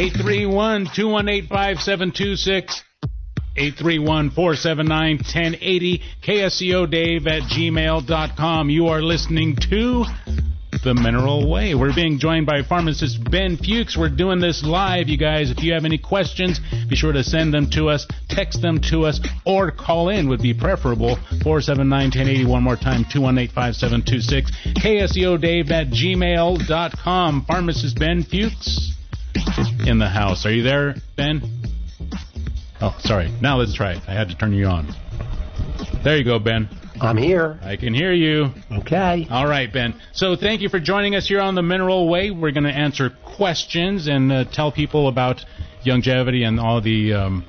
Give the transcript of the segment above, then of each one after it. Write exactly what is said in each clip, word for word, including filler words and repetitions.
eight three one, two one eight, five seven two six. eight three one, four seven nine, one zero eight zero. K S C O Dave at gmail dot com. You are listening to The Mineral Way. We're being joined by pharmacist Ben Fuchs. We're doing this live, you guys. If you have any questions, be sure to send them to us, text them to us, or call in would be preferable. four seven nine, one zero eight zero. One more time, two one eight, five seven two six. K S C O Dave at gmail dot com. Pharmacist Ben Fuchs in the house. Are you there, Ben? Oh, sorry. Now let's try it. I had to turn you on. There you go, Ben. I'm here. I can hear you. Okay. All right, Ben. So thank you for joining us here on The Mineral Way. We're going to answer questions and uh, tell people about longevity and all the um,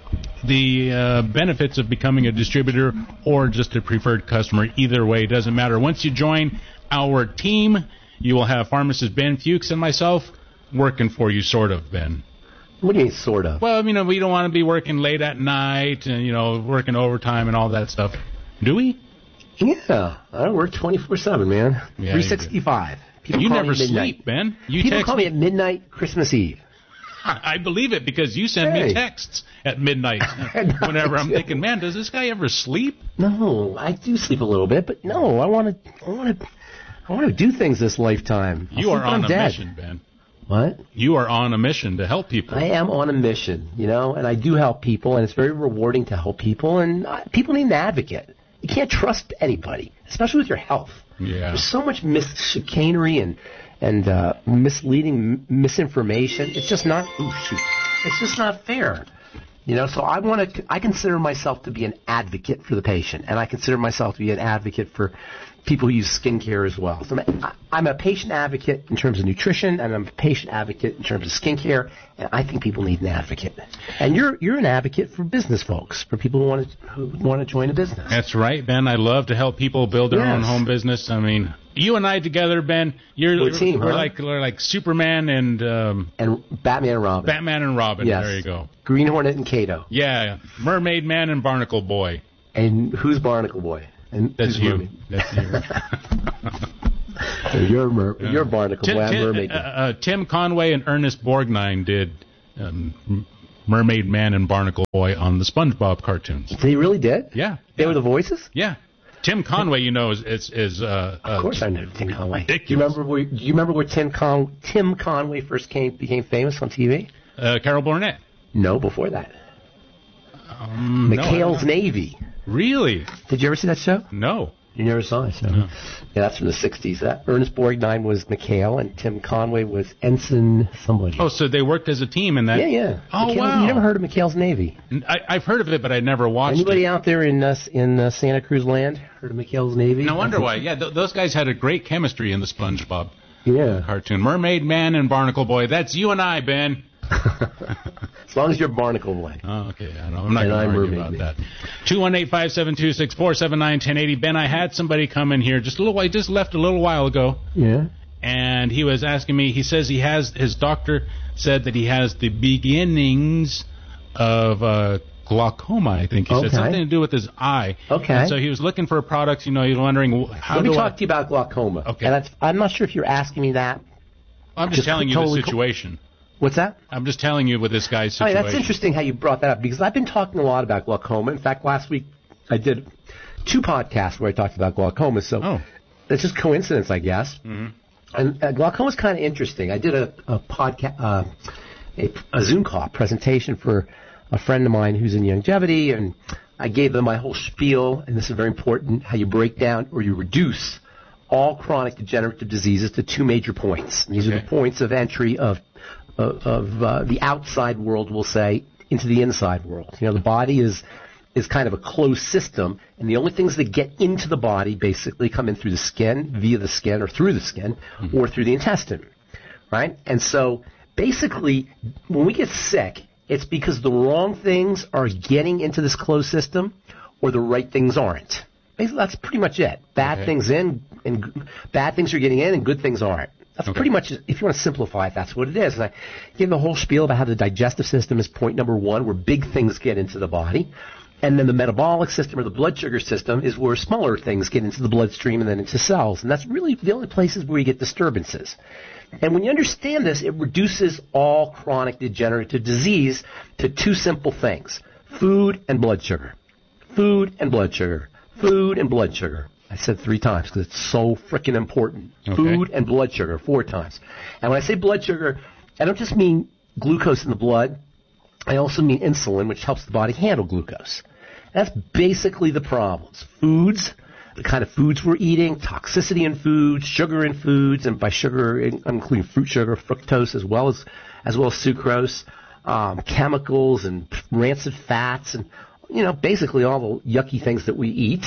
the uh, benefits of becoming a distributor or just a preferred customer. Either way, it doesn't matter. Once you join our team, you will have pharmacist Ben Fuchs and myself working for you, sort of, Ben. What do you mean, sort of? Well, you know, we don't want to be working late at night and, you know, working overtime and all that stuff. Do we? Yeah. I work twenty-four seven, man. Yeah, three sixty-five. People you call never me at midnight. sleep, Ben. You People text call me at midnight Christmas Eve. I believe it because you send Hey. me texts at midnight whenever I'm thinking, man, does this guy ever sleep? No, I do sleep a little bit, but no, I want to I want to I want to do things this lifetime. I'll You are sleep when on I'm a dead. mission, Ben. What? You are on a mission to help people. I am on a mission, you know, and I do help people, and it's very rewarding to help people, and uh, people need an advocate. You can't trust anybody, especially with your health. Yeah. There's so much mis- chicanery and and uh, misleading m- misinformation. It's just not. Ooh, shoot! It's just not fair. You know, so I want to. I consider myself to be an advocate for the patient, and I consider myself to be an advocate for people who use skincare as well. So I'm a, I'm a patient advocate in terms of nutrition, and I'm a patient advocate in terms of skincare, and I think people need an advocate. And you're you're an advocate for business folks, for people who want to who want to join a business. That's right, Ben. I love to help people build their Yes. own home business. I mean, you and I together, Ben, you're We're a team, we're huh? like we're like Superman and um, And Batman and Robin. Batman and Robin. Yes. There you go. Green Hornet and Kato. Yeah, Mermaid Man and Barnacle Boy. And who's Barnacle Boy? And That's who's you. Mermaid? That's you. So you're mer- you're Barnacle Tim, Boy. I'm Tim, Mermaid. uh, uh, Tim Conway and Ernest Borgnine did um, Mermaid Man and Barnacle Boy on the SpongeBob cartoons. They really did? Yeah. They yeah. were the voices? Yeah. Tim Conway, you know, is is, is uh, uh, Of course I know Tim Conway. ridiculous. Do you remember where, do you remember where Tim Con- Tim Conway first came became famous on T V? uh, Carol Burnett. No, before that. Um, no, I McHale's don't know. Navy. Really? Did you ever see that show? No. You never saw it, so. No. Yeah, that's from the sixties. That Ernest Borgnine was McHale, and Tim Conway was Ensign somebody. Oh, so they worked as a team in that? yeah, yeah. Oh, McHale- wow. You never heard of McHale's Navy? I, I've heard of it, but I never watched Anybody it. out there in uh, in uh, Santa Cruz land heard of McHale's Navy? No wonder why. Yeah, th- those guys had a great chemistry in the SpongeBob Yeah. cartoon. Mermaid Man and Barnacle Boy. That's you and I, Ben. As long as you're Barnacle Boy. Oh, okay. I don't, I'm not And going to I'm argue Mermaid about Man. that. two one eight, five seven two six, four seven nine, one zero eight zero. Ben, I had somebody come in here just a little while. He just left a little while ago, Yeah. and he was asking me. He says he has his doctor said that he has the beginnings of uh, glaucoma. I think he Okay. said something to do with his eye. Okay. And so he was looking for a product. You know, he's wondering how Let me do talk I. to you about glaucoma. Okay. And that's, I'm not sure if you're asking me that. I'm just just telling you totally the co- situation. What's that? I'm just telling you with this guy's Oh, situation. that's interesting how you brought that up, because I've been talking a lot about glaucoma. In fact, last week I did two podcasts where I talked about glaucoma, so Oh. it's just coincidence, I guess. Mm-hmm. And uh, glaucoma is kind of interesting. I did a, a podcast, uh, a, a Zoom call presentation for a friend of mine who's in longevity, and I gave them my whole spiel, and this is very important, how you break down or you reduce all chronic degenerative diseases to two major points. And these are Okay. the points of entry of of, of uh, the outside world, we'll say, into the inside world. You know, the body is is kind of a closed system, and the only things that get into the body basically come in through the skin, via the skin, or through the skin, mm-hmm. or through the intestine, right? And so basically, when we get sick, it's because the wrong things are getting into this closed system, or the right things aren't. Basically, that's pretty much it. Bad Okay. things in, and g- bad things are getting in, and good things aren't. That's Okay. pretty much, if you want to simplify it, that's what it is. And I give the whole spiel about how the digestive system is point number one, where big things get into the body. And then the metabolic system or the blood sugar system is where smaller things get into the bloodstream and then into cells. And that's really the only places where you get disturbances. And when you understand this, it reduces all chronic degenerative disease to two simple things: food and blood sugar. Food and blood sugar. Food and blood sugar. I said three times because it's so freaking important. Okay. Food and blood sugar, four times. And when I say blood sugar, I don't just mean glucose in the blood. I also mean insulin, which helps the body handle glucose. That's basically the problems. Foods, the kind of foods we're eating, toxicity in foods, sugar in foods, and by sugar, I'm including fruit sugar, fructose, as well as as well as sucrose, um, chemicals and rancid fats, and you know, basically all the yucky things that we eat.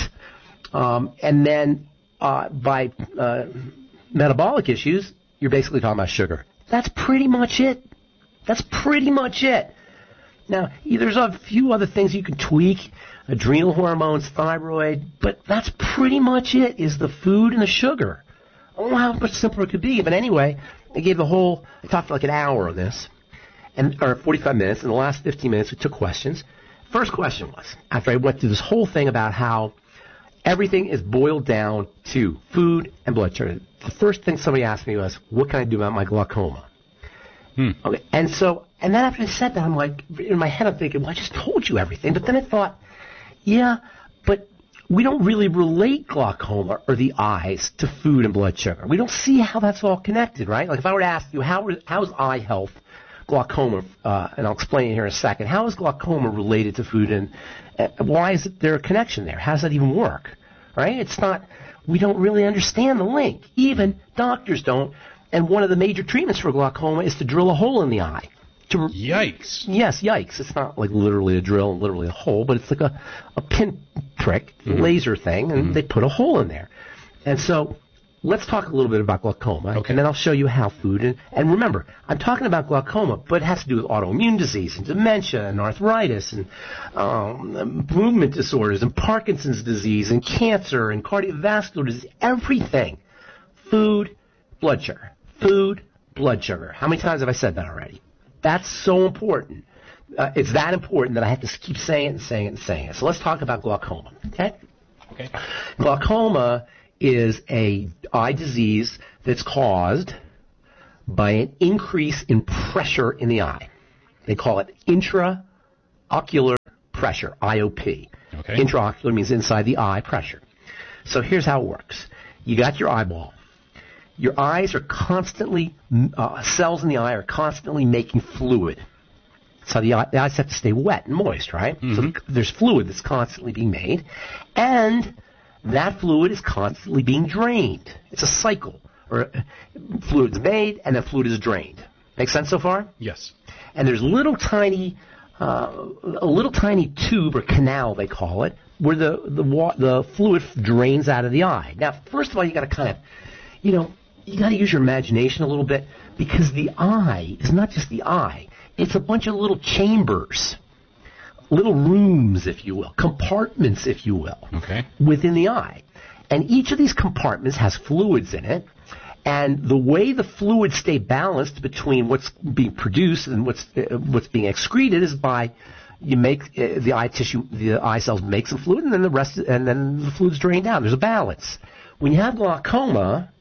Um, and then uh, by uh, metabolic issues, you're basically talking about sugar. That's pretty much it. That's pretty much it. Now, there's a few other things you can tweak, adrenal hormones, thyroid, but that's pretty much it, is the food and the sugar. I don't know how much simpler it could be, but anyway, I gave the whole, I talked for like an hour on this, and or forty-five minutes. In the last fifteen minutes, we took questions. First question was, after I went through this whole thing about how everything is boiled down to food and blood sugar, the first thing somebody asked me was, what can I do about my glaucoma? Hmm. Okay, and so, and then after I said that, I'm like, in my head I'm thinking, well, I just told you everything. But then I thought, yeah, but we don't really relate glaucoma or the eyes to food and blood sugar. We don't see how that's all connected, right? Like if I were to ask you, how how's eye health, glaucoma, uh, and I'll explain it here in a second, how is glaucoma related to food, and uh, why is there a connection there? How does that even work, right? It's not, we don't really understand the link. Even doctors don't. And one of the major treatments for glaucoma is to drill a hole in the eye. To, yikes. Yes, yikes. It's not like literally a drill and literally a hole, but it's like a, a pin prick, mm-hmm. laser thing, and mm-hmm. they put a hole in there. And so let's talk a little bit about glaucoma, okay. and then I'll show you how food, and, and remember, I'm talking about glaucoma, but it has to do with autoimmune disease and dementia and arthritis and um, movement disorders and Parkinson's disease and cancer and cardiovascular disease, everything. Food, blood sugar. Food, blood sugar. How many times have I said that already? That's so important. Uh, it's that important that I have to keep saying it and saying it and saying it. So let's talk about glaucoma, okay? Okay. Glaucoma is a eye disease that's caused by an increase in pressure in the eye. They call it intraocular pressure, I O P. Okay. Intraocular means inside the eye pressure. So here's how it works. You got your eyeball. Your eyes are constantly, uh, cells in the eye are constantly making fluid. So the, eye, the eyes have to stay wet and moist, right? Mm-hmm. So there's fluid that's constantly being made, and that fluid is constantly being drained. It's a cycle. Or fluid's made, and then fluid is drained. Make sense so far? Yes. And there's little tiny, uh, a little tiny tube or canal, they call it, where the the wa- the fluid drains out of the eye. Now, first of all, you got to kind of, you know, you got to use your imagination a little bit, because the eye is not just the eye. It's a bunch of little chambers, little rooms, if you will, compartments, if you will, okay. within the eye. And each of these compartments has fluids in it. And the way the fluids stay balanced between what's being produced and what's uh, what's being excreted is by you make uh, the eye tissue, the eye cells make some fluid, and then the rest, and then the fluid's drained out. There's a balance. When you have glaucoma,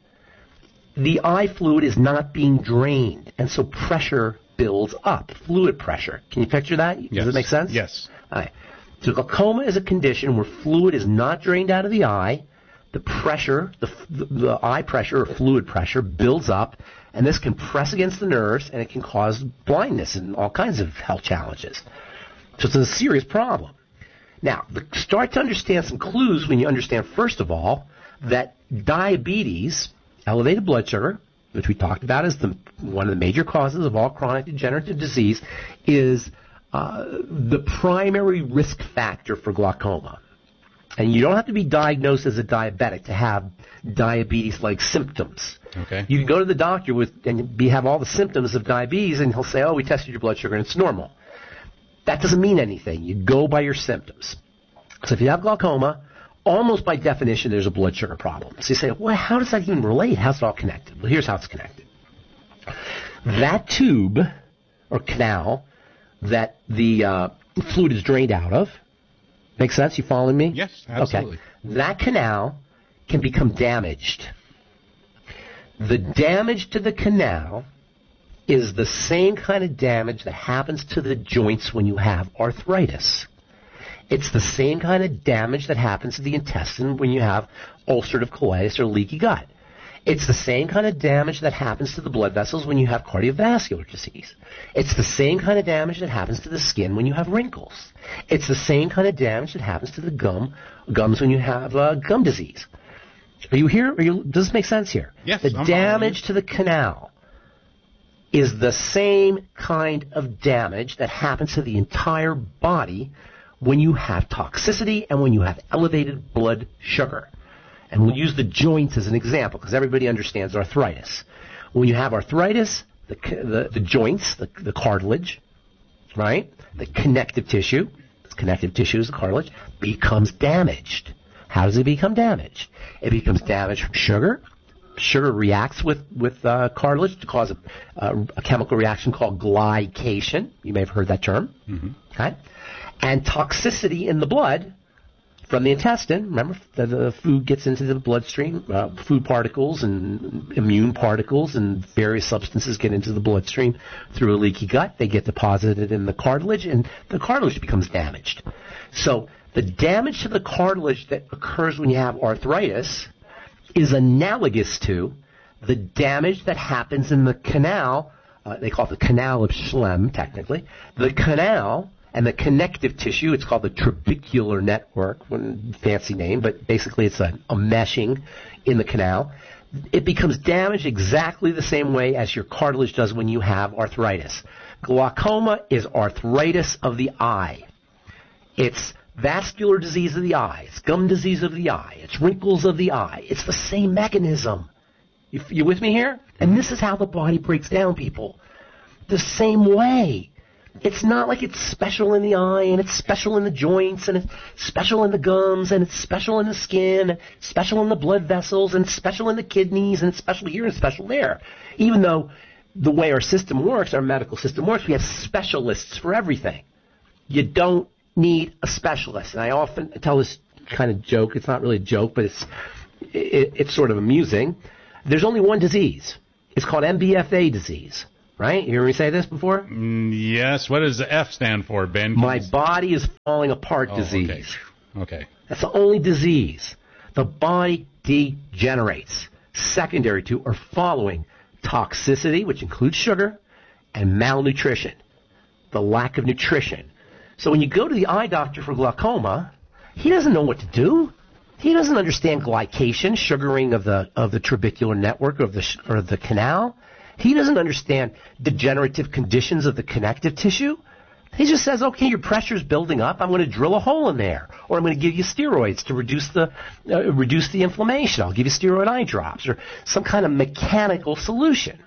the eye fluid is not being drained, and so pressure builds up, fluid pressure. Can you picture that? Yes. Does it make sense? Yes. All right. So glaucoma is a condition where fluid is not drained out of the eye. The pressure, the, the, the eye pressure or fluid pressure builds up, and this can press against the nerves, and it can cause blindness and all kinds of health challenges. So it's a serious problem. Now, the, start to understand some clues when you understand, first of all, that diabetes, elevated blood sugar, which we talked about as the, one of the major causes of all chronic degenerative disease, is uh, the primary risk factor for glaucoma. And you don't have to be diagnosed as a diabetic to have diabetes-like symptoms. Okay. You can go to the doctor with and be, have all the symptoms of diabetes, and he'll say, oh, we tested your blood sugar, and it's normal. That doesn't mean anything. You go by your symptoms. So if you have glaucoma, almost by definition, there's a blood sugar problem. So you say, well, how does that even relate? How's it all connected? Well, here's how it's connected. That tube or canal that the uh, fluid is drained out of Make sense? You following me? Yes, absolutely. Okay. That canal can become damaged. The damage to the canal is the same kind of damage that happens to the joints when you have arthritis. It's the same kind of damage that happens to the intestine when you have ulcerative colitis or leaky gut. It's the same kind of damage that happens to the blood vessels when you have cardiovascular disease. It's the same kind of damage that happens to the skin when you have wrinkles. It's the same kind of damage that happens to the gum gums when you have uh, gum disease. Are you here? Are you, does this make sense here? Yes. The I'm damage to the canal is the same kind of damage that happens to the entire body when you have toxicity and when you have elevated blood sugar. And we'll use the joints as an example because everybody understands arthritis. When you have arthritis, the the, the joints, the, the cartilage, right, the connective tissue, connective tissue is the cartilage, becomes damaged. How does it become damaged? It becomes damaged from sugar. Sugar reacts with, with uh, cartilage to cause a, uh, a chemical reaction called glycation. You may have heard that term. Mm-hmm. Okay? And toxicity in the blood from the intestine. Remember, the, the food gets into the bloodstream. Uh, food particles and immune particles and various substances get into the bloodstream through a leaky gut. They get deposited in the cartilage, and the cartilage becomes damaged. So the damage to the cartilage that occurs when you have arthritis is analogous to the damage that happens in the canal. Uh, they call it the canal of Schlemm, technically. The canal and the connective tissue, it's called the trabecular network, fancy name, but basically it's a, a meshing in the canal. It becomes damaged exactly the same way as your cartilage does when you have arthritis. Glaucoma is arthritis of the eye. It's vascular disease of the eye. It's gum disease of the eye. It's wrinkles of the eye. It's the same mechanism. You, you with me here? And this is how the body breaks down, people. The same way. It's not like it's special in the eye, and it's special in the joints, and it's special in the gums, and it's special in the skin, and special in the blood vessels, and it's special in the kidneys, and it's special here and special there. Even though the way our system works, our medical system works, we have specialists for everything. You don't need a specialist. And I often tell this kind of joke. It's not really a joke, but it's it, it's sort of amusing. There's only one disease. It's called M B F A disease. Right? You heard me say this before? Mm, yes. What does the F stand for, Ben? My body is falling apart oh, disease. Okay. okay. That's the only disease. The body degenerates. Secondary to or following toxicity, which includes sugar, and malnutrition, the lack of nutrition. So when you go to the eye doctor for glaucoma, he doesn't know what to do. He doesn't understand glycation, sugaring of the of the trabecular network of the or the canal. He doesn't understand degenerative conditions of the connective tissue. He just says, okay, your pressure's building up. I'm going to drill a hole in there, or I'm going to give you steroids to reduce the uh, reduce the inflammation. I'll give you steroid eye drops or some kind of mechanical solution.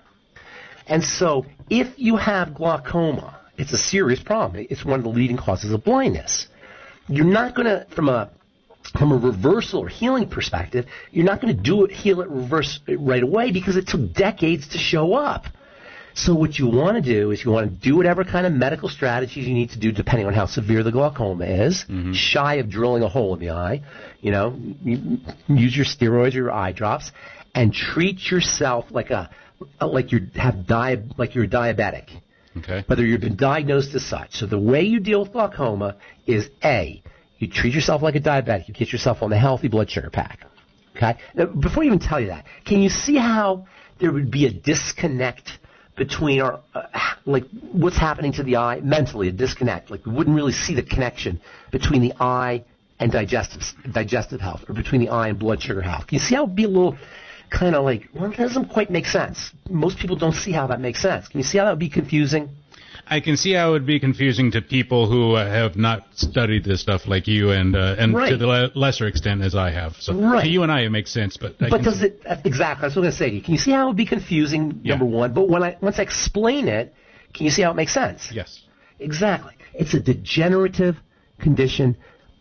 And so, if you have glaucoma, it's a serious problem. It's one of the leading causes of blindness. You're not going to, from a From a reversal or healing perspective, you're not going to do it, heal it, reverse it right away because it took decades to show up. So what you want to do is you want to do whatever kind of medical strategies you need to do depending on how severe the glaucoma is, mm-hmm. shy of drilling a hole in the eye. You know, you use your steroids or your eye drops, and treat yourself like a like you have di- like you're diabetic. Okay. Whether you've been diagnosed as such. So the way you deal with glaucoma is A, you treat yourself like a diabetic. You get yourself on the healthy blood sugar pack. Okay? Now, before I even tell you that, can you see how there would be a disconnect between our, uh, like, what's happening to the eye mentally, a disconnect? Like, we wouldn't really see the connection between the eye and digestive digestive health, or between the eye and blood sugar health. Can you see how it would be a little kind of like, well, it doesn't quite make sense. Most people don't see how that makes sense. Can you see how that would be confusing? I can see how it would be confusing to people who uh, have not studied this stuff like you, and uh, and right. to the le- lesser extent as I have. So right. to you and I, it makes sense. But I but can does it exactly? That's what I was going to say to you. Can you see how it would be confusing? Yeah. Number one, but when I once I explain it, can you see how it makes sense? Yes. Exactly. It's a degenerative condition,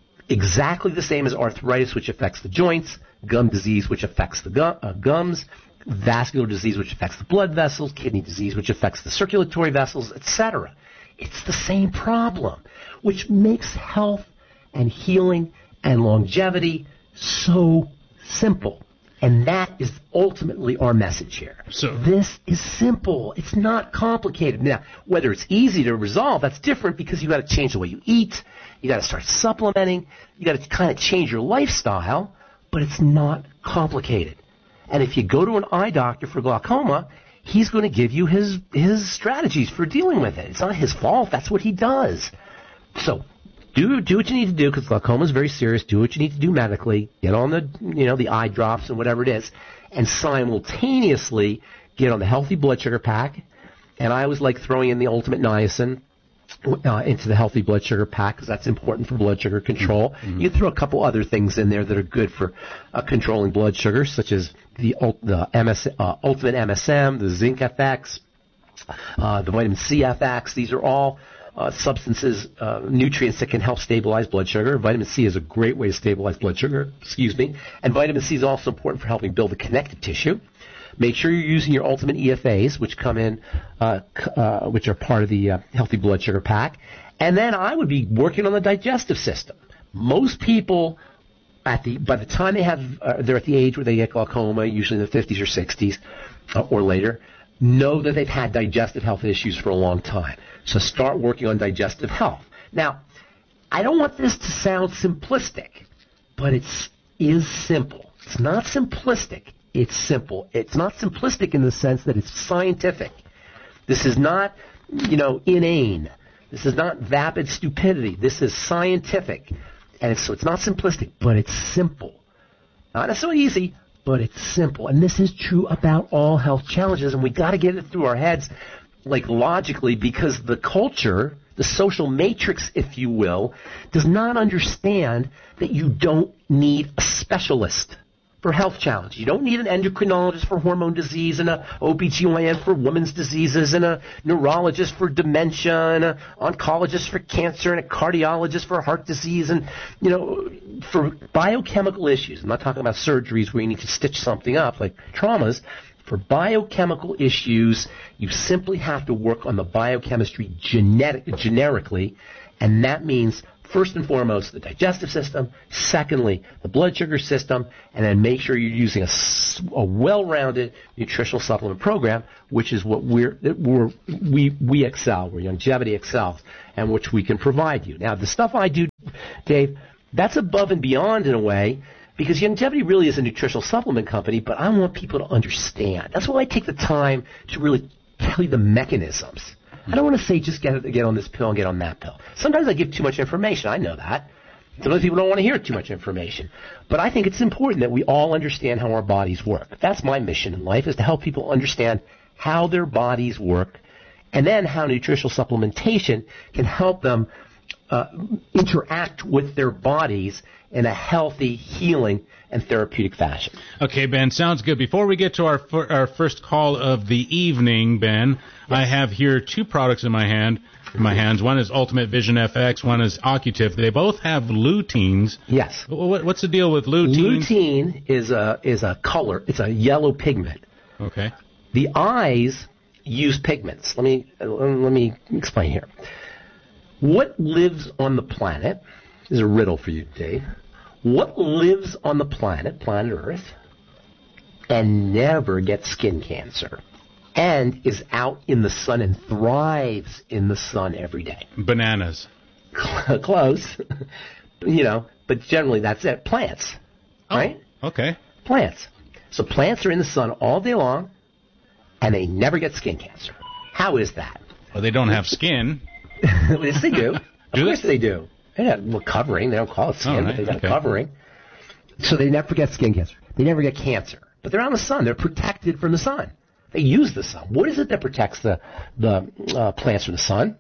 exactly the same as arthritis, which affects the joints, gum disease, which affects the gum, uh, gums. Vascular disease, which affects the blood vessels, kidney disease, which affects the circulatory vessels, et cetera. It's the same problem, which makes health and healing and longevity. So simple. And that is ultimately our message here. So this is simple. It's not complicated. Now, whether it's easy to resolve, that's different because you got to change the way you eat. You got to start supplementing. You got to kind of change your lifestyle, but it's not complicated. And if you go to an eye doctor for glaucoma, he's going to give you his his strategies for dealing with it. It's not his fault. That's what he does. So do do what you need to do because glaucoma is very serious. Do what you need to do medically. Get on the you know the eye drops and whatever it is, and simultaneously get on the healthy blood sugar pack. And I always like throwing in the ultimate niacin uh, into the healthy blood sugar pack because that's important for blood sugar control. Mm-hmm. You throw a couple other things in there that are good for uh, controlling blood sugar, such as the the M S, uh, ultimate M S M, the zinc F X, uh, the vitamin C F X. These are all Uh, substances, uh, nutrients that can help stabilize blood sugar. Vitamin C is a great way to stabilize blood sugar, excuse me. And vitamin C is also important for helping build the connective tissue. Make sure you're using your ultimate E F As, which come in, uh, uh, which are part of the uh, healthy blood sugar pack. And then I would be working on the digestive system. Most people, at the by the time they have, uh, they're at the age where they get glaucoma, usually in the fifties or sixties uh, or later, know that they've had digestive health issues for a long time. So start working on digestive health. Now, I don't want this to sound simplistic, but it is simple. It's not simplistic. It's simple. It's not simplistic in the sense that it's scientific. This is not, you know, inane. This is not vapid stupidity. This is scientific. And it's, so it's not simplistic, but it's simple. Not necessarily easy, but it's simple. And this is true about all health challenges, and we got to get it through our heads, like logically, because the culture, the social matrix, if you will, does not understand that you don't need a specialist for health challenge. You don't need an endocrinologist for hormone disease and a O B G Y N for women's diseases and a neurologist for dementia and an oncologist for cancer and a cardiologist for heart disease and, you know, for biochemical issues. I'm not talking about surgeries where you need to stitch something up like traumas. For biochemical issues, you simply have to work on the biochemistry genetic, generically, and that means first and foremost, the digestive system. Secondly, the blood sugar system. And then make sure you're using a, a well-rounded nutritional supplement program, which is what we're, we're, we, we excel, where Longevity excels, and which we can provide you. Now, the stuff I do, Dave, that's above and beyond in a way, because Longevity really is a nutritional supplement company, but I want people to understand. That's why I take the time to really tell you the mechanisms. I don't want to say just get get on this pill and get on that pill. Sometimes I give too much information. I know that. Sometimes people don't want to hear too much information. But I think it's important that we all understand how our bodies work. That's my mission in life, is to help people understand how their bodies work, and then how nutritional supplementation can help them uh, interact with their bodies in a healthy, healing, and therapeutic fashion. Okay, Ben, sounds good. Before we get to our fir- our first call of the evening, Ben, yes. I have here two products in my hand. In my hands. One is Ultimate Vision F X. One is Ocutif. They both have luteins. Yes. What, what's the deal with lutein? Lutein is a is a color. It's a yellow pigment. Okay. The eyes use pigments. Let me let me explain here. What lives on the planet? This is a riddle for you, Dave. What lives on the planet, planet Earth, and never gets skin cancer, and is out in the sun and thrives in the sun every day? Bananas. Close. You know, but generally that's it. Plants, oh, right? Okay. Plants. So plants are in the sun all day long, and they never get skin cancer. How is that? Well, they don't have skin. Yes, they do. Of do course they? they do. They got a covering. They don't call it skin, oh, right. but they got okay. a covering. So they never get skin cancer. They never get cancer. But they're out in the sun. They're protected from the sun. They use the sun. What is it that protects the, the uh, plants from the sun?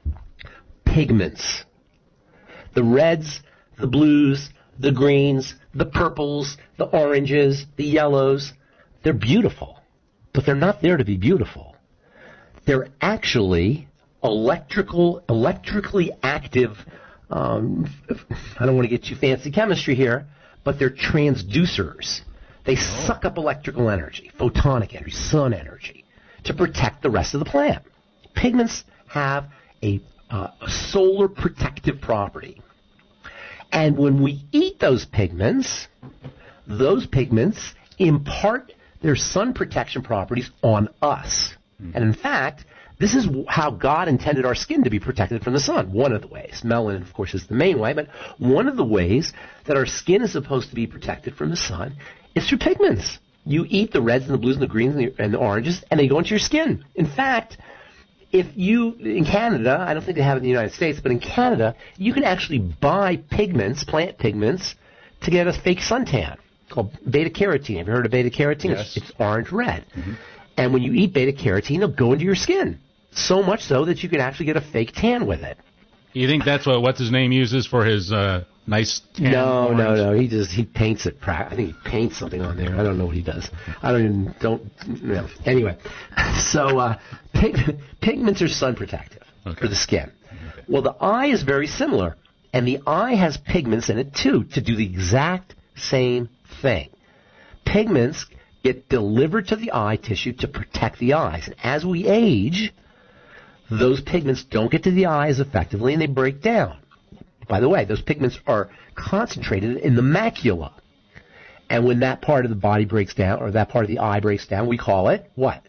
Pigments. The reds, the blues, the greens, the purples, the oranges, the yellows. They're beautiful. But they're not there to be beautiful. They're actually electrical, electrically active, um, I don't want to get too fancy chemistry here, but they're transducers. They suck up electrical energy, photonic energy, sun energy, to protect the rest of the plant. Pigments have a, uh, a solar protective property. And when we eat those pigments, those pigments impart their sun protection properties on us. Mm. And in fact, this is how God intended our skin to be protected from the sun. One of the ways. Melanin, of course, is the main way, but one of the ways that our skin is supposed to be protected from the sun is through pigments. You eat the reds and the blues and the greens and the, and the oranges, and they go into your skin. In fact, if you, in Canada, I don't think they have it in the United States, but in Canada, you can actually buy pigments, plant pigments, to get a fake suntan called beta-carotene. Have you heard of beta-carotene? Yes. It's, it's orange-red. Mm-hmm. And when you eat beta-carotene, it'll go into your skin. So much so that you can actually get a fake tan with it. You think that's what what's his name uses for his uh, nice tan No, orange? no, no. He just he paints it. I think he paints something on there. I don't know what he does. I don't even don't. You know. Anyway, so uh, pig, pigments are sun protective okay. for the skin. Okay. Well, the eye is very similar, and the eye has pigments in it too to do the exact same thing. Pigments get delivered to the eye tissue to protect the eyes, and as we age, those pigments don't get to the eyes effectively, and they break down. By the way, those pigments are concentrated in the macula. And when that part of the body breaks down, or that part of the eye breaks down, we call it what?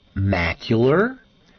Macular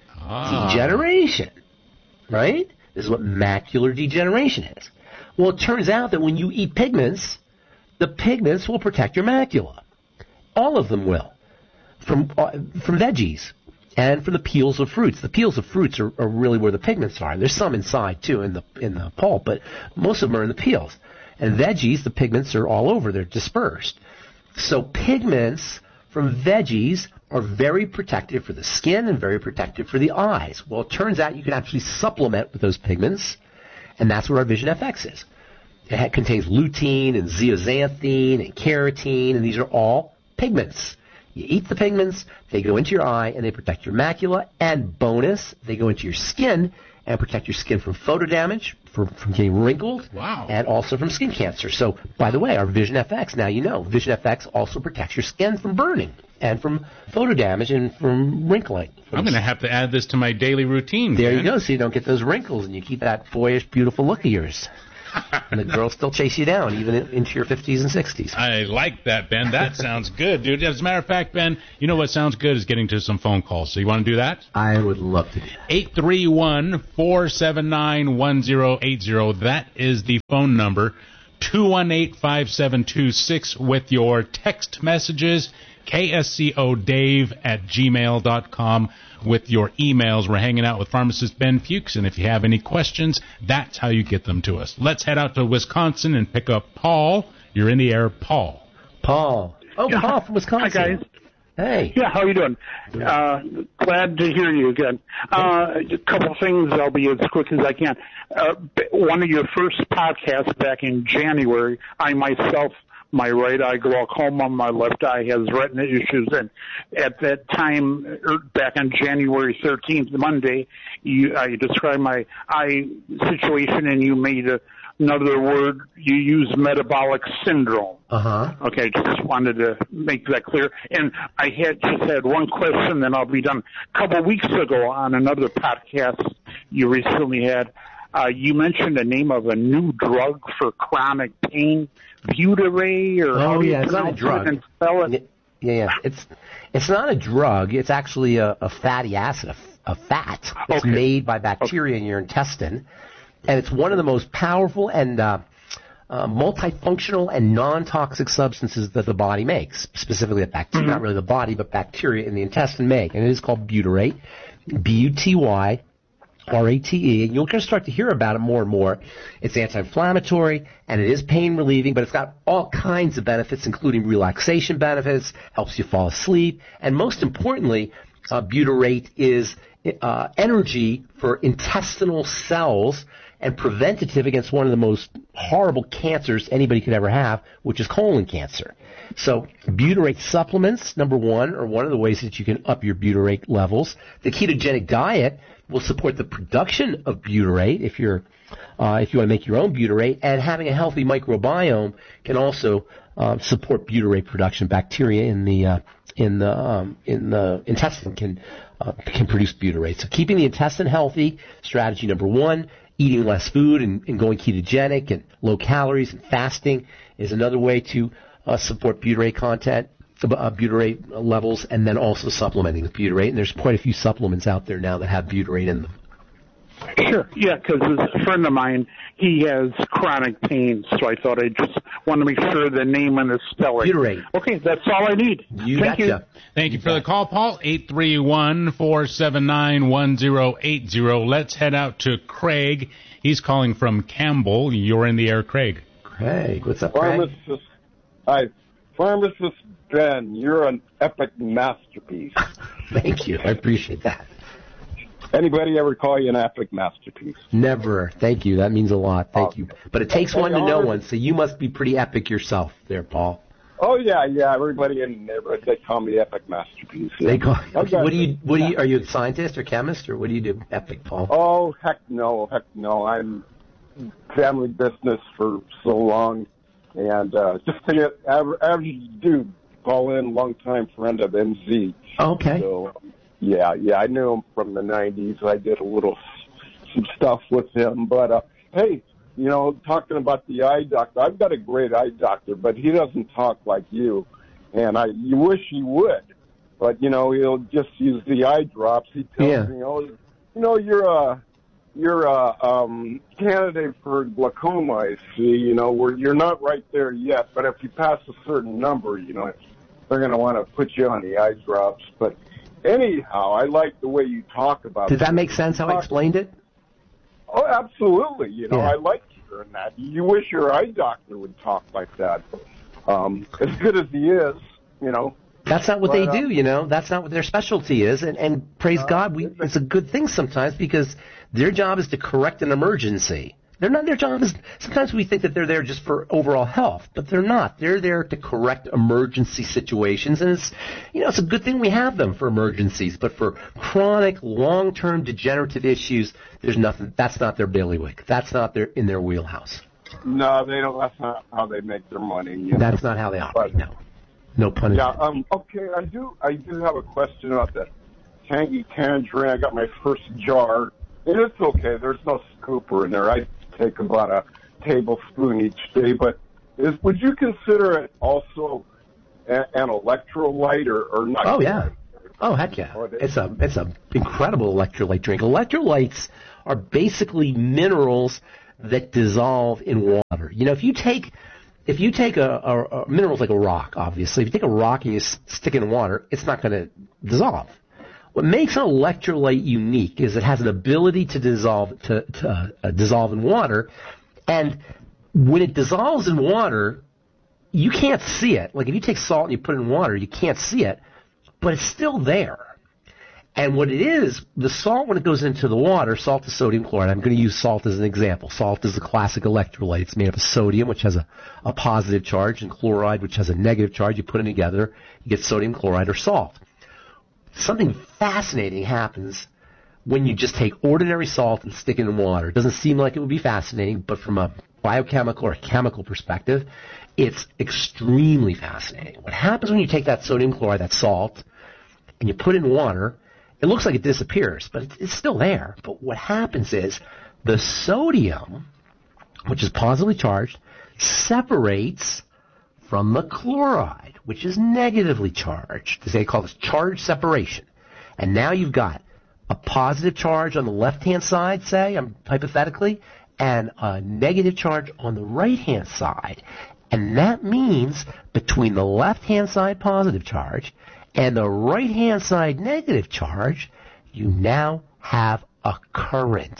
ah. degeneration. Right? This is what macular degeneration is. Well, it turns out that when you eat pigments, the pigments will protect your macula. All of them will. From, uh, from veggies. And from the peels of fruits. The peels of fruits are, are really where the pigments are. There's some inside, too, in the in the pulp, but most of them are in the peels. And veggies, the pigments are all over. They're dispersed. So pigments from veggies are very protective for the skin and very protective for the eyes. Well, it turns out you can actually supplement with those pigments, and that's what our Vision F X is. It contains lutein and zeaxanthin and carotene, and these are all pigments. You eat the pigments, they go into your eye, and they protect your macula, and bonus, they go into your skin and protect your skin from photo damage, from, from getting wrinkled, wow. and also from skin cancer. So, by the way, our Vision F X, now you know, Vision F X also protects your skin from burning and from photo damage and from wrinkling. From I'm going to have to add this to my daily routine. There man. you go, so you don't get those wrinkles, and you keep that boyish, beautiful look of yours. And the girls still chase you down, even into your fifties and sixties. I like that, Ben. That sounds good, dude. As a matter of fact, Ben, you know what sounds good is getting to some phone calls. So you want to do that? I would love to do that. eight three one, four seven nine, one zero eight zero. That is the phone number. two one eight, five seven two six with your text messages. K S C O Dave at gmail dot com with your emails. We're hanging out with pharmacist Ben Fuchs, and if you have any questions, that's how you get them to us. Let's head out to Wisconsin and pick up Paul. You're in the air, Paul. Paul. Oh, yeah. Paul from Wisconsin. Hi, guys. Hey. Yeah, how you doing? Uh, glad to hear you again. Uh, a couple of things, I'll be as quick as I can. Uh, one of your first podcasts back in January, I myself, my right eye glaucoma, my left eye has retina issues, and at that time, back on January thirteenth, Monday, you, I described my eye situation, and you made a, another word, you used metabolic syndrome. Uh-huh. Okay, just wanted to make that clear. And I had just had one question, then I'll be done. A couple of weeks ago on another podcast you recently had, uh, you mentioned the name of a new drug for chronic pain, Butyrate, or oh, how do you yeah, it's not a drug. and spell it? Yeah, yeah. It's it's not a drug. It's actually a, a fatty acid, a, a fat. It's okay. made by bacteria okay. in your intestine, and it's one of the most powerful and uh, uh, multifunctional and non-toxic substances that the body makes. Specifically, the bacteria, mm-hmm. not really the body, but bacteria in the intestine make, and it is called Butyrate, B U T Y. R A T E, and you're going to start to hear about it more and more. It's anti-inflammatory, and it is pain-relieving, but it's got all kinds of benefits, including relaxation benefits, helps you fall asleep, and most importantly, uh, Butyrate is uh, energy for intestinal cells and preventative against one of the most horrible cancers anybody could ever have, which is colon cancer. So Butyrate supplements, number one, are one of the ways that you can up your Butyrate levels. The ketogenic diet will support the production of Butyrate if you're uh, if you want to make your own Butyrate, and having a healthy microbiome can also uh, support Butyrate production, bacteria in the uh, in the um, in the intestine can uh, can produce butyrate. So keeping the intestine healthy, strategy number one. Eating less food and, and going ketogenic and low calories and fasting is another way to uh, support butyrate content, uh, butyrate levels, and then also supplementing with butyrate. And there's quite a few supplements out there now that have butyrate in them. Sure, yeah, because a friend of mine, he has chronic pain, so I thought I just want to make sure the name and the spelling. Butyrate. Okay, that's all I need. You Thank betcha. you. Thank you for the call, Paul. eight three one, four seven nine, one zero eight zero. Let's head out to Craig. He's calling from Campbell. You're in the air, Craig. Craig, what's up, Craig? Pharmacist, hi, Pharmacist Ben, you're an epic masterpiece. Thank you. I appreciate that. Anybody ever call you an epic masterpiece? Never. Thank you. That means a lot. Thank Oh. you. But it takes Okay, one to know honor- one, so you must be pretty epic yourself there, Paul. Oh yeah, yeah. Everybody in the neighborhood, they call me epic masterpiece. Yeah. They call. Okay. What do you? What do you? Are you a scientist or chemist or what do you do? Epic, Paul. Oh heck no, heck no. I'm family business for so long, and uh, just to average, average dude, call in, long time friend of M Z. Okay. So yeah, yeah. I knew him from the nineties. I did a little some stuff with him, but uh, hey. You know, talking about the eye doctor, I've got a great eye doctor, but he doesn't talk like you. And I, you wish he would, but you know, he'll just use the eye drops. He tells Yeah. me, oh, you know, you're a, you're a um, candidate for glaucoma. I see. You know, where you're not right there yet, but if you pass a certain number, you know, they're going to want to put you on the eye drops. But anyhow, I like the way you talk about. Did that it. make sense how I explained it? Oh, absolutely. You know, Yeah. I like hearing that. You wish your eye doctor would talk like that. Um, as good as he is, you know. That's not what But, they uh, do, you know. That's not what their specialty is. And, and praise Uh, God, we, it's a good thing sometimes because their job is to correct an emergency. They're not. Their job is. Sometimes we think that they're there just for overall health, but they're not. They're there to correct emergency situations, and it's, you know, it's a good thing we have them for emergencies. But for chronic, long-term degenerative issues, there's nothing. That's not their bailiwick. That's not their in their wheelhouse. No, they don't. That's not how they make their money. You know? That's not how they operate. But- No, no pun Yeah. intended. Um. Okay. I do. I do have a question about that tangy tangerine. I got my first jar, and it's okay. There's no scooper in there. I take about a tablespoon each day. But is would you consider it also a, an electrolyte or, or not? Oh yeah. Oh heck yeah. It's a it's a incredible electrolyte drink. Electrolytes are basically minerals that dissolve in water. You know, if you take if you take a, a, a minerals like a rock, obviously, if you take a rock and you s- stick it in water, it's not going to dissolve. What makes an electrolyte unique is it has an ability to dissolve to, to uh, dissolve in water, and when it dissolves in water, you can't see it. Like if you take salt and you put it in water, you can't see it, but it's still there. And what it is, the salt when it goes into the water, salt is sodium chloride. I'm going to use salt as an example. Salt is the classic electrolyte. It's made up of sodium, which has a, a positive charge, and chloride, which has a negative charge. You put them together, you get sodium chloride or salt. Something fascinating happens when you just take ordinary salt and stick it in water. It doesn't seem like it would be fascinating, but from a biochemical or a chemical perspective, it's extremely fascinating. What happens when you take that sodium chloride, that salt, and you put it in water, it looks like it disappears, but it's still there. But what happens is the sodium, which is positively charged, separates from the chloride, which is negatively charged. They call this charge separation. And now you've got a positive charge on the left-hand side, say, um, hypothetically, and a negative charge on the right-hand side. And that means between the left-hand side positive charge and the right-hand side negative charge, you now have a current.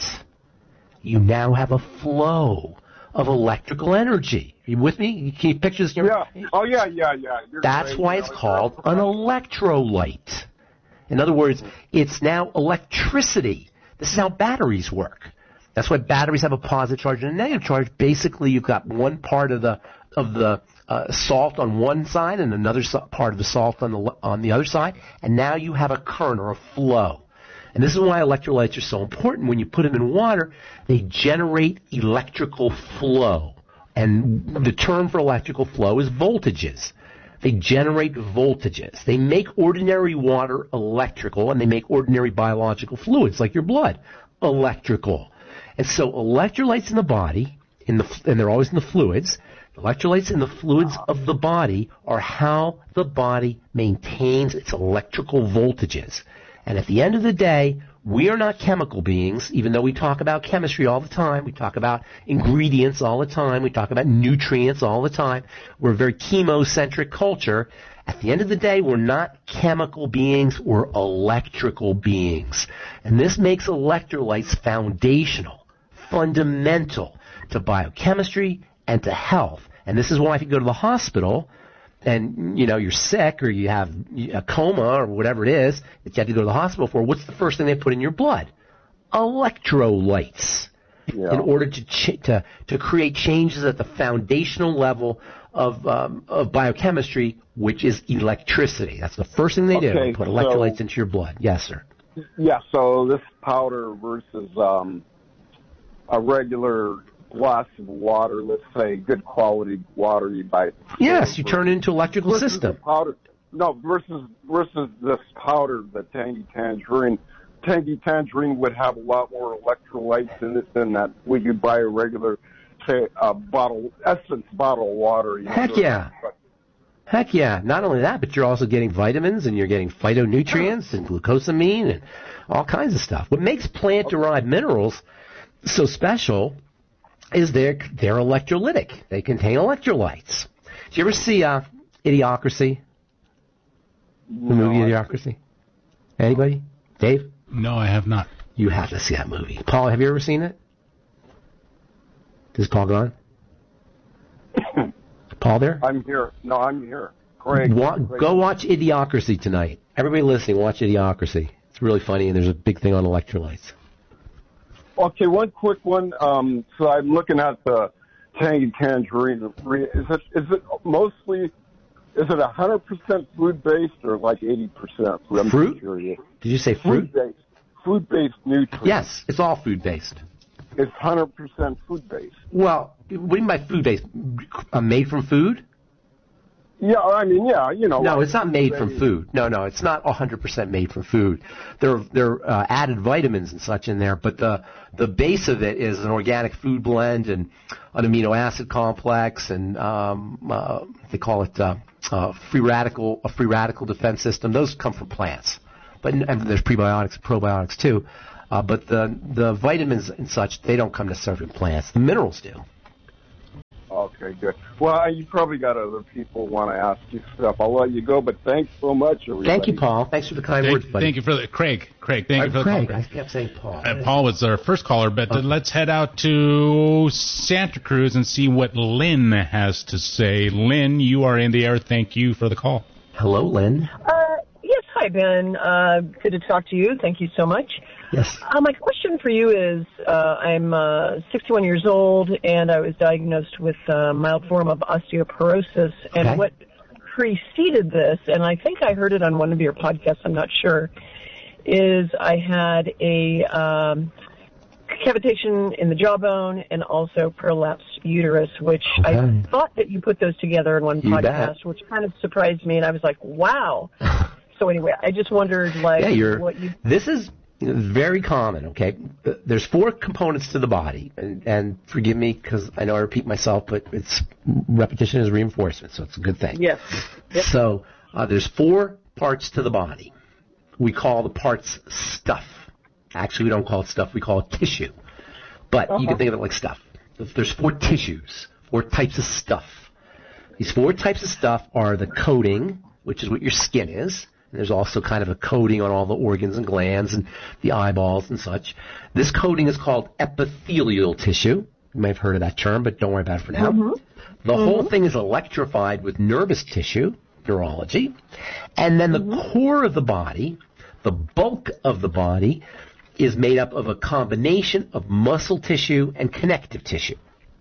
You now have a flow of electrical energy. Are you with me? Can you picture this? Yeah. Oh, yeah, yeah, yeah. You're That's great. why You it's know, called an electrolyte. In other words, it's now electricity. This is how batteries work. That's why batteries have a positive charge and a negative charge. Basically, you've got one part of the of the uh, salt on one side and another so- part of the salt on the on the other side, and now you have a current or a flow. And this is why electrolytes are so important. When you put them in water, they generate electrical flow. And the term for electrical flow is voltages. They generate voltages. They make ordinary water electrical, and they make ordinary biological fluids, like your blood, electrical. And so electrolytes in the body, in the, and they're always in the fluids, electrolytes in the fluids of the body are how the body maintains its electrical voltages. And at the end of the day, we are not chemical beings, even though we talk about chemistry all the time. We talk about ingredients all the time. We talk about nutrients all the time. We're a very chemocentric culture. At the end of the day, we're not chemical beings. We're electrical beings. And this makes electrolytes foundational, fundamental to biochemistry and to health. And this is why if you go to the hospital and, you know, you're sick or you have a coma or whatever it is that you have to go to the hospital for, what's the first thing they put in your blood? Electrolytes. Yeah. In order to, ch- to to create changes at the foundational level of um, of biochemistry, which is electricity. That's the first thing they do, okay, put electrolytes so, into your blood. Yes, sir. Yeah, so this powder versus um, a regular glass of water, let's say good quality water you buy. Yes, you turn it into electrical versus system. Powder, no, versus versus this powder, the Tangy Tangerine. Tangy Tangerine would have a lot more electrolytes in it than that. We could buy a regular, say, a bottle, Essence bottle of water. You know, Heck yeah. But, Heck yeah. Not only that, but you're also getting vitamins and you're getting phytonutrients and glucosamine and all kinds of stuff. What makes plant-derived minerals so special is they're, they're electrolytic. They contain electrolytes. Did you ever see uh, Idiocracy? The movie no, Idiocracy? Anybody? Dave? No, I have not. You have to see that movie. Paul, have you ever seen it? Is Paul gone? Paul there? I'm here. No, I'm here. Craig. Wa- Craig. Go watch Idiocracy tonight. Everybody listening, watch Idiocracy. It's really funny, and there's a big thing on electrolytes. Okay, one quick one. Um, so I'm looking at the Tangy Tangerine. Is it is it mostly, is it one hundred percent food-based or like eighty percent? I'm Fruit? Curious. Did you say fruit? Food-based. Food-based nutrients. Yes, it's all food-based. It's one hundred percent food-based. Well, what do you mean by food-based? Uh, made from food? Yeah, I mean, yeah, you know. No, like it's not made from food. No, no, it's not one hundred percent made from food. There, there are uh, added vitamins and such in there, but the the base of it is an organic food blend and an amino acid complex, and um, uh, they call it uh, uh, free radical a free radical defense system. Those come from plants, but and there's prebiotics and probiotics too. Uh, but the the vitamins and such, they don't come necessarily from plants. The minerals do. Okay, good. Well, you probably got other people want to ask you stuff. I'll let you go, but thanks so much, everybody. Thank you, Paul. Thanks for the kind Thank, words, buddy. thank you for the Craig. Craig, thank uh, you for Craig, the call. I kept saying Paul. Uh, Paul was our first caller, but uh, let's head out to Santa Cruz and see what Lynn has to say. Lynn, you are in the air. Thank you for the call. Hello, Lynn. Uh, yes, hi, Ben. Uh, good to talk to you. Thank you so much. Yes. Uh, my question for you is, uh, I'm uh, sixty-one years old, and I was diagnosed with a mild form of osteoporosis. And Okay. what preceded this, and I think I heard it on one of your podcasts, I'm not sure, is I had a um, cavitation in the jawbone and also prolapsed uterus, which Okay. I thought that you put those together in one You podcast, bet. which kind of surprised me, and I was like, wow. So anyway, I just wondered, like, Yeah, you're. what you... This is very common. Okay, there's four components to the body, and, and forgive me because I know I repeat myself, but it's repetition is reinforcement, so it's a good thing. Yes. Yep. So uh, there's four parts to the body. We call the parts stuff. Actually, we don't call it stuff. We call it tissue. But Uh-huh. you can think of it like stuff. There's four tissues, four types of stuff. These four types of stuff are the coating, which is what your skin is. And there's also kind of a coating on all the organs and glands and the eyeballs and such. This coating is called epithelial tissue. You may have heard of that term, but don't worry about it for now. Mm-hmm. The Mm-hmm. whole thing is electrified with nervous tissue, neurology. And then the Mm-hmm. core of the body, the bulk of the body, is made up of a combination of muscle tissue and connective tissue.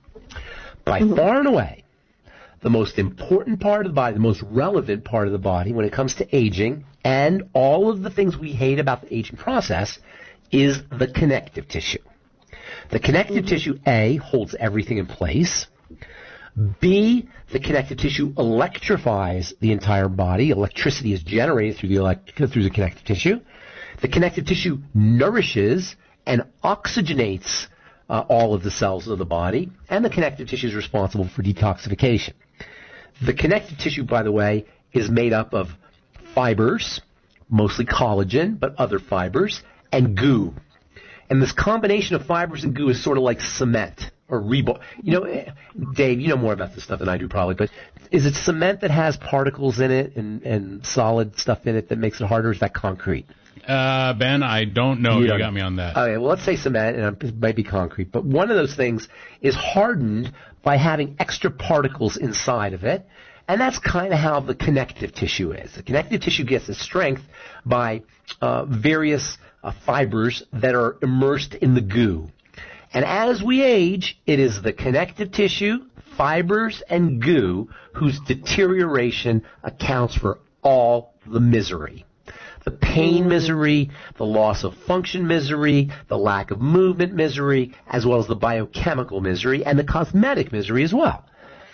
By Mm-hmm. far and away, the most important part of the body, the most relevant part of the body when it comes to aging and all of the things we hate about the aging process is the connective tissue. The connective tissue, A, holds everything in place. B, the connective tissue electrifies the entire body. Electricity is generated through the elect- through the connective tissue. The connective tissue nourishes and oxygenates uh, all of the cells of the body, and the connective tissue is responsible for detoxification. The connective tissue, by the way, is made up of fibers, mostly collagen, but other fibers, and goo. And this combination of fibers and goo is sort of like cement or rebar. You know, Dave, you know more about this stuff than I do probably, but is it cement that has particles in it and, and solid stuff in it that makes it harder, or is that concrete? Uh, Ben, I don't know. You, you got me on that. Okay, well, let's say cement, and it might be concrete, but one of those things is hardened by having extra particles inside of it, and that's kind of how the connective tissue is. The connective tissue gets its strength by uh, various uh, fibers that are immersed in the goo. And as we age, it is the connective tissue, fibers, and goo whose deterioration accounts for all the misery. The pain misery, the loss of function misery, the lack of movement misery, as well as the biochemical misery, and the cosmetic misery as well.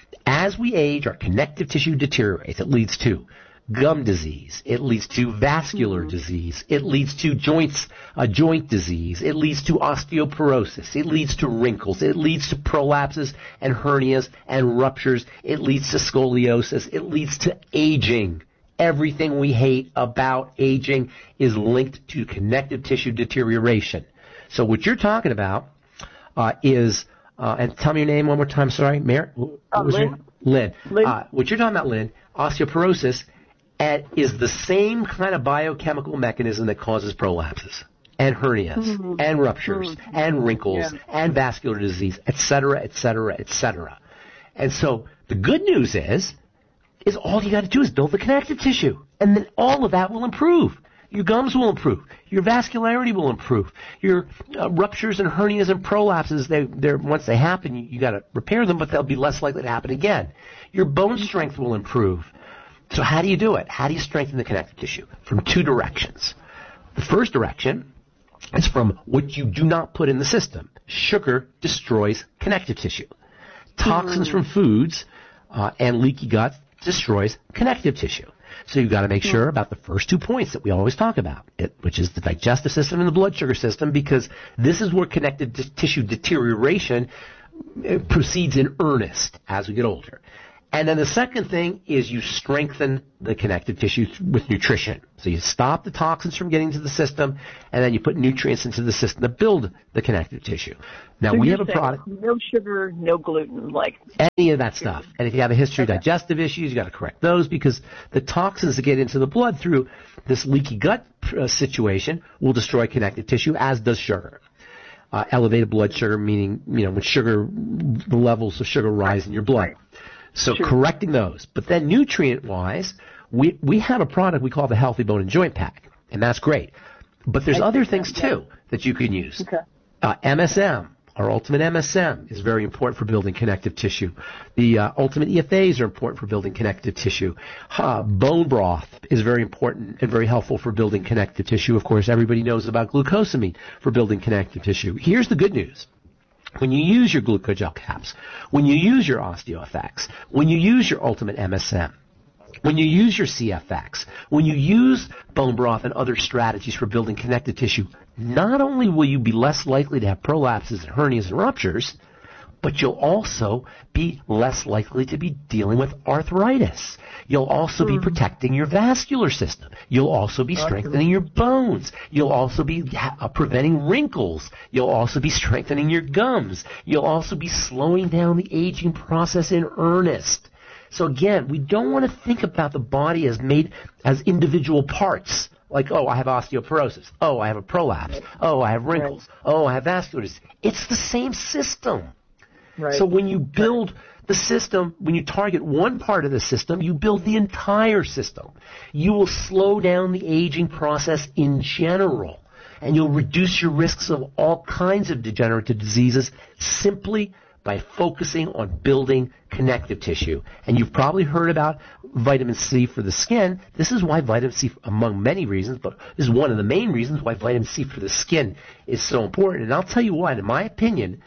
As we age, our connective tissue deteriorates. It leads to gum disease. It leads to vascular mm-hmm. disease. It leads to joints, uh, joint disease. It leads to osteoporosis. It leads to wrinkles. It leads to prolapses and hernias and ruptures. It leads to scoliosis. It leads to aging. Everything we hate about aging is linked to connective tissue deterioration. So what you're talking about uh, is, uh, and tell me your name one more time, sorry, Mary? What uh, was Lynn. Your, Lynn. Lynn. Uh, what you're talking about, Lynn, osteoporosis at, is the same kind of biochemical mechanism that causes prolapses and hernias mm-hmm. and ruptures mm-hmm. and wrinkles yeah. and vascular disease, et cetera, et cetera, et cetera. And so the good news is, is all you got to do is build the connective tissue, and then all of that will improve. Your gums will improve. Your vascularity will improve. Your uh, ruptures and hernias and prolapses, they, they're, once they happen, you, you got to repair them, but they'll be less likely to happen again. Your bone strength will improve. So how do you do it? How do you strengthen the connective tissue? From two directions. The first direction is from what you do not put in the system. Sugar destroys connective tissue. Toxins mm-hmm. from foods uh, and leaky gut destroys connective tissue. So you've got to make sure about the first two points that we always talk about, it, which is the digestive system and the blood sugar system, because this is where connective t- tissue deterioration proceeds in earnest as we get older. And then the second thing is you strengthen the connective tissue with nutrition. So you stop the toxins from getting to the system, and then you put nutrients into the system to build the connective tissue. Now, so we have a product. No sugar, no gluten, like any of that stuff. And if you have a history okay. of digestive issues, you got to correct those, because the toxins that get into the blood through this leaky gut uh, situation will destroy connective tissue, as does sugar. Uh, elevated blood sugar, meaning, you know, when sugar, the levels of sugar rise in your blood. So sure. correcting those. But then nutrient-wise, we we have a product we call the Healthy Bone and Joint Pack, and that's great. But there's I other things, that, too, that you can use. Okay. Uh, M S M, our Ultimate M S M, is very important for building connective tissue. The uh, Ultimate E F As are important for building connective tissue. Uh, bone broth is very important and very helpful for building connective tissue. Of course, everybody knows about glucosamine for building connective tissue. Here's the good news. When you use your glucogel caps, when you use your OsteoFX, when you use your Ultimate M S M, when you use your C F X, when you use bone broth and other strategies for building connective tissue, not only will you be less likely to have prolapses and hernias and ruptures, but you'll also be less likely to be dealing with arthritis. You'll also be protecting your vascular system. You'll also be strengthening your bones. You'll also be uh, preventing wrinkles. You'll also be strengthening your gums. You'll also be slowing down the aging process in earnest. So again, we don't want to think about the body as made as individual parts. Like, oh, I have osteoporosis. Oh, I have a prolapse. Oh, I have wrinkles. Oh, I have vascular disease. It's the same system. Right. So when you build the system, when you target one part of the system, you build the entire system. You will slow down the aging process in general, and you'll reduce your risks of all kinds of degenerative diseases simply by focusing on building connective tissue. And you've probably heard about vitamin C for the skin. This is why vitamin C, among many reasons, but this is one of the main reasons why vitamin C for the skin is so important. And I'll tell you what, in my opinion,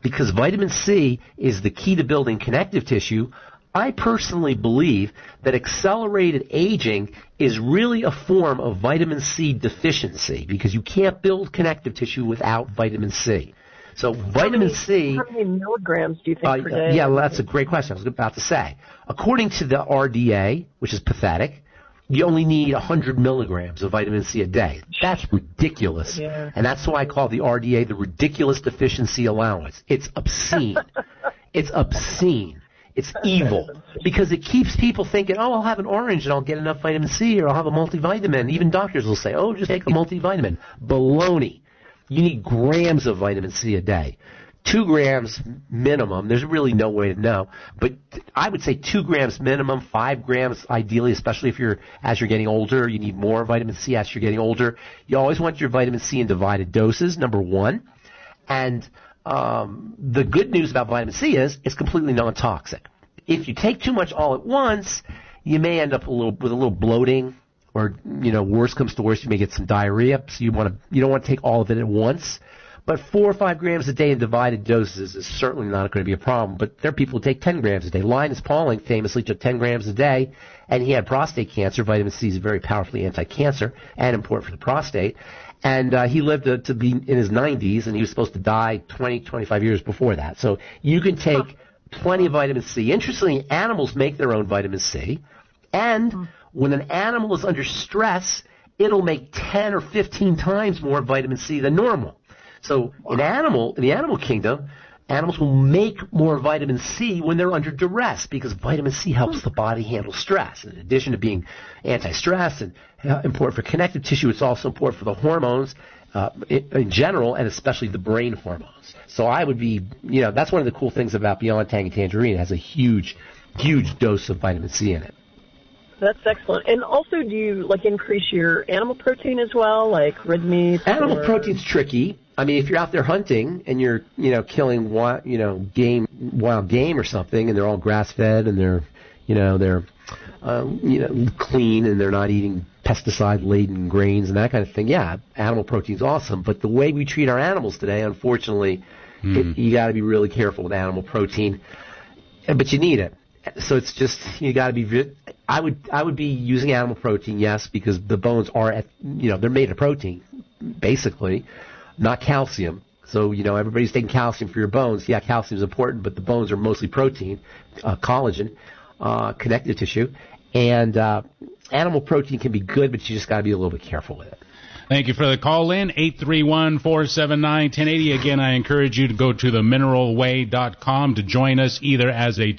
because vitamin C is the key to building connective tissue, I personally believe that accelerated aging is really a form of vitamin C deficiency because you can't build connective tissue without vitamin C. So vitamin how many, C... How many milligrams do you think uh, per day? Yeah, well, that's a great question. I was about to say. According to the R D A, which is pathetic, you only need one hundred milligrams of vitamin C a day. That's ridiculous. Yeah. And that's why I call the R D A the ridiculous deficiency allowance. It's obscene. It's obscene. It's evil because it keeps people thinking, oh, I'll have an orange and I'll get enough vitamin C or I'll have a multivitamin. Even doctors will say, oh, just take a multivitamin. Baloney. You need grams of vitamin C a day. Two grams minimum. There's really no way to know. But I would say two grams minimum, five grams ideally, especially if you're, as you're getting older, you need more vitamin C as you're getting older. You always want your vitamin C in divided doses, number one. And um, the good news about vitamin C is it's completely non-toxic. If you take too much all at once, you may end up a little with a little bloating, or you know, worse comes to worse, you may get some diarrhea. So you want to you don't want to take all of it at once. But four or five grams a day in divided doses is certainly not going to be a problem. But there are people who take ten grams a day. Linus Pauling famously took ten grams a day, and he had prostate cancer. Vitamin C is very powerfully anti-cancer and important for the prostate. And uh, he lived to, to be in his nineties, and he was supposed to die twenty, twenty-five years before that. So you can take plenty of vitamin C. Interestingly, animals make their own vitamin C. And when an animal is under stress, it'll make ten or fifteen times more vitamin C than normal. So in animal, in the animal kingdom, animals will make more vitamin C when they're under duress because vitamin C helps the body handle stress. In addition to being anti-stress and uh, important for connective tissue, it's also important for the hormones uh, in, in general and especially the brain hormones. So I would be, you know, that's one of the cool things about Beyond Tangy Tangerine. It has a huge, huge dose of vitamin C in it. That's excellent. And also, do you like increase your animal protein as well, like red meat? Animal or... protein's tricky. I mean, if you're out there hunting and you're, you know, killing wild, you know, game, wild game or something, and they're all grass-fed and they're, you know, they're, um, you know, clean and they're not eating pesticide-laden grains and that kind of thing. Yeah, animal protein's awesome. But the way we treat our animals today, unfortunately, mm. it, you got to be really careful with animal protein. But you need it. So it's just you got to be. I would I would be using animal protein, yes, because the bones are at, you know, they're made of protein, basically, not calcium. So you know everybody's taking calcium for your bones. Yeah, calcium is important, but the bones are mostly protein, uh, collagen, uh, connective tissue, and uh, animal protein can be good, but you just got to be a little bit careful with it. Thank you for the call in, eight three one, four seven nine, one zero eight zero. Again, I encourage you to go to the mineral way dot com to join us either as a